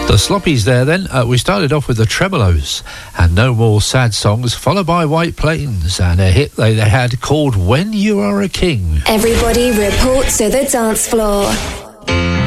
The Sloppies there then. We started off with the Tremolos and No More Sad Songs, followed by White Plains and a hit they had called When You Are a King. Everybody report to the dance floor.